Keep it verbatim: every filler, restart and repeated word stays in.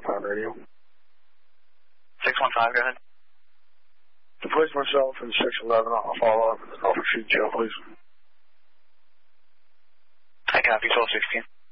five radio. six one five, go ahead. To place myself in six eleven, I'll follow up with an offer sheet jail, please. I copy, twelve sixteen.